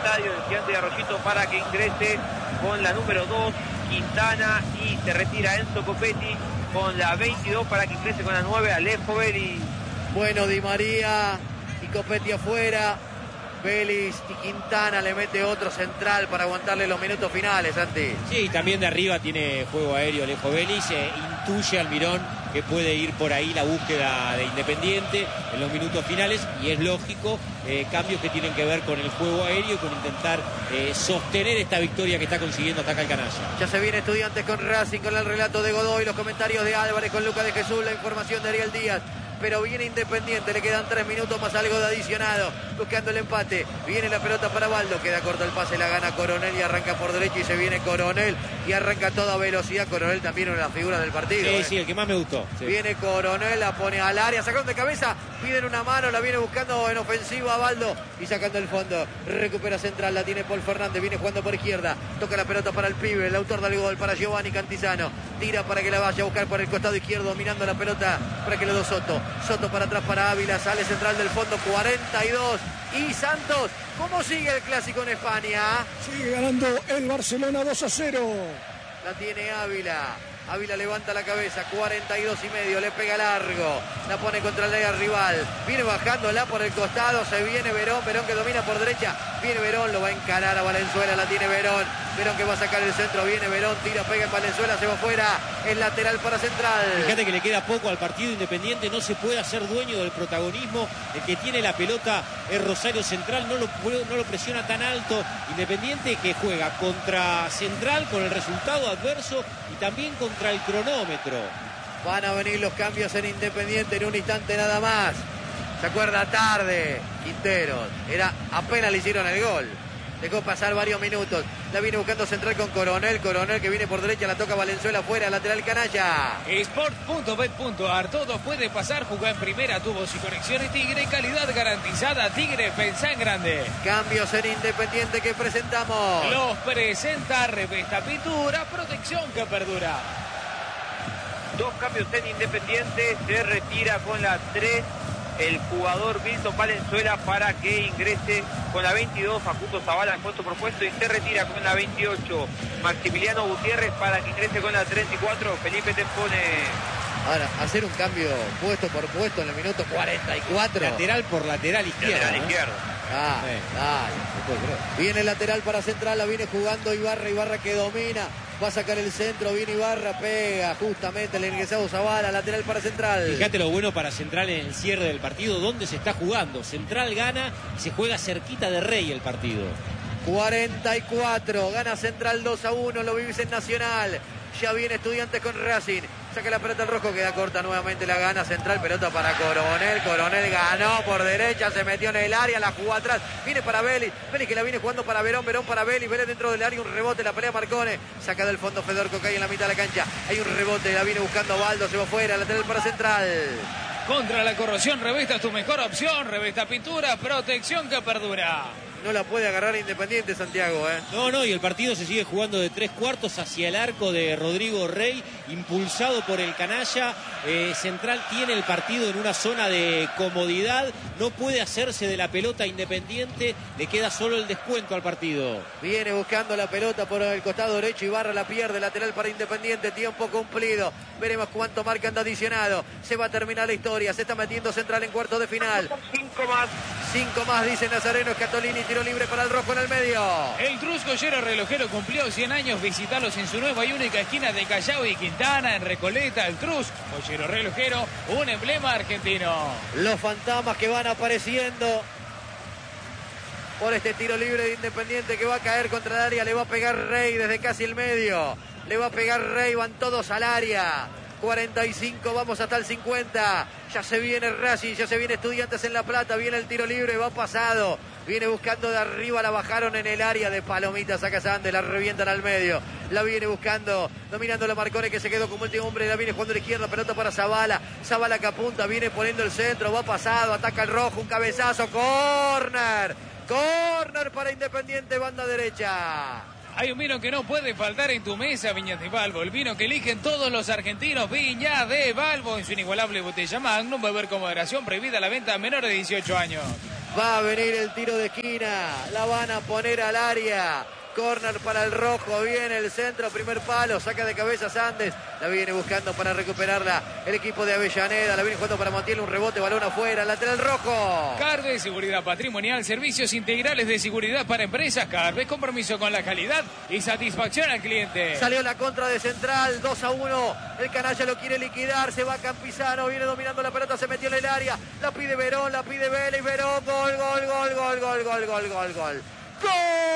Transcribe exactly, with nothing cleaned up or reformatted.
estadio, el Gigante de Arroyito, para que ingrese con la número dos, Quintana, y se retira Enzo Copetti con la veintidós para que ingrese con la nueve, Alejo Vélez. Bueno, Di María y Copetti afuera. Vélez y Quintana le mete otro central para aguantarle los minutos finales, Santi. Sí, también de arriba tiene juego aéreo Alejo Vélez. Eh, intuye Almirón que puede ir por ahí la búsqueda de Independiente en los minutos finales, y es lógico, eh, cambios que tienen que ver con el juego aéreo y con intentar eh, sostener esta victoria que está consiguiendo hasta acá el canalla. Ya se viene Estudiantes con Racing, con el relato de Godoy, los comentarios de Álvarez con Lucas de Jesús, la información de Ariel Díaz. Pero viene Independiente, le quedan tres minutos más algo de adicionado, buscando el empate. Viene la pelota para Baldo, queda corto el pase, la gana Coronel y arranca por derecha, y se viene Coronel y arranca a toda velocidad. Coronel también una de las figuras del partido. Sí, ¿eh? sí, el que más me gustó. Sí. Viene Coronel, la pone al área, sacando de cabeza, piden una mano, la viene buscando en ofensiva Baldo y sacando el fondo. Recupera central, la tiene Paul Fernández, viene jugando por izquierda, toca la pelota para el pibe, el autor del gol, para Giovanni Cantizano. Tira para que la vaya a buscar por el costado izquierdo, dominando la pelota para que le dé Soto. Soto para atrás para Ávila, sale central del fondo, cuarenta y dos. Y Santos, ¿cómo sigue el clásico en España? Sigue ganando el Barcelona dos a cero. La tiene Ávila. Ávila levanta la cabeza, cuarenta y dos y medio, le pega largo, la pone contra el área rival, viene bajándola por el costado, se viene Verón, Verón que domina por derecha, viene Verón, lo va a encarar a Valenzuela, la tiene Verón, Verón que va a sacar el centro, viene Verón, tira, pega en Valenzuela, se va afuera, el lateral para Central. Fíjate que le queda poco al partido. Independiente no se puede hacer dueño del protagonismo, el que tiene la pelota es Rosario Central, no lo, no lo presiona tan alto. Independiente que juega contra Central con el resultado adverso y también contra el cronómetro. Van a venir los cambios en Independiente en un instante nada más. Se acuerda tarde Quinteros, era apenas le hicieron el gol, dejó pasar varios minutos. La viene buscando Central con Coronel, Coronel que viene por derecha, la toca Valenzuela afuera, lateral canalla. Sport punto bet punto ar, todo puede pasar, jugá en primera, tubos y conexiones Tigre, calidad garantizada. Tigre, pensá en grande. Cambios en Independiente que presentamos. Los presenta Revesta Pintura, protección que perdura. Dos cambios en Independiente, se retira con la tres el jugador Milton Valenzuela para que ingrese con la veintidós Facundo Zavala en puesto por puesto, y se retira con la veintiocho Maximiliano Gutiérrez para que ingrese con la treinta y cuatro Felipe Tempone. Ahora, hacer un cambio puesto por puesto en el minuto cuarenta y cuatro. Lateral por lateral izquierdo. Lateral ¿no? izquierdo. Ah, Sí. dale, no puedo creer. Viene lateral para Central, la viene jugando Ibarra, Ibarra que domina, va a sacar el centro, viene Ibarra, pega justamente el ingresado Zavala, lateral para Central. Fíjate lo bueno para Central en el cierre del partido, donde se está jugando. Central gana y se juega cerquita de Rey el partido. cuarenta y cuatro, gana Central dos a uno, lo vivís en Nacional. Ya viene Estudiantes con Racing, saca la pelota al rojo, queda corta nuevamente, la gana Central, pelota para Coronel, Coronel ganó por derecha, se metió en el área, la jugó atrás, viene para Vélez, Vélez que la viene jugando para Verón, Verón para Vélez, Vélez dentro del área, un rebote, la pelea Marcone, saca del fondo Fedorco, cae en la mitad de la cancha, hay un rebote, la viene buscando Baldo, se va fuera, lateral para Central. Contra la corrosión, Revesta es tu mejor opción. Revesta Pintura, protección que perdura. No la puede agarrar Independiente, Santiago, ¿eh? No, no, y el partido se sigue jugando de tres cuartos hacia el arco de Rodrigo Rey, impulsado por el canalla. Eh, Central tiene el partido en una zona de comodidad, no puede hacerse de la pelota Independiente, le queda solo el descuento al partido. Viene buscando la pelota por el costado derecho, Ibarra la pierde, lateral para Independiente, tiempo cumplido. Veremos cuánto marcan de adicionado. Se va a terminar la historia, se está metiendo Central en cuartos de final. Cinco más. Cinco más, dice Nazareno Scatolini, tiro libre para el rojo en el medio. El Cruz Joyero Relojero cumplió cien años. Visitalos en su nueva y única esquina de Callao y Quintana, en Recoleta. El Cruz Joyero Relojero, un emblema argentino. Los fantasmas que van apareciendo por este tiro libre de Independiente que va a caer contra el área. Le va a pegar Rey desde casi el medio. Le va a pegar Rey, van todos al área. cuarenta y cinco, vamos hasta el cincuenta. Ya se viene Racing, ya se viene Estudiantes en La Plata. Viene el tiro libre, va pasado. Viene buscando de arriba, la bajaron en el área de Palomita. Saca Sande, la revientan al medio. La viene buscando, dominando la Marcone que se quedó como último hombre. La viene jugando a la izquierda, pelota para Zavala. Zavala que apunta, viene poniendo el centro, va pasado, ataca el rojo, un cabezazo, córner. Córner para Independiente, banda derecha. Hay un vino que no puede faltar en tu mesa, Viña de Balbo. El vino que eligen todos los argentinos, Viña de Balbo. En su inigualable botella Magnum, beber con moderación, prohibida la venta a menores de dieciocho años. Va a venir el tiro de esquina. La van a poner al área. Corner para el rojo, viene el centro, primer palo, saca de cabeza Sandes, la viene buscando para recuperarla el equipo de Avellaneda, la viene jugando para Montiel, un rebote, balón afuera, lateral rojo. Carve, seguridad patrimonial, servicios integrales de seguridad para empresas. Carve, compromiso con la calidad y satisfacción al cliente. Salió la contra de Central, dos a uno, el canalla lo quiere liquidar, se va Campizano, viene dominando la pelota, se metió en el área, la pide Verón, la pide Vélez, Verón, gol, gol, gol, gol, gol, gol, gol, gol, gol. ¡Gol!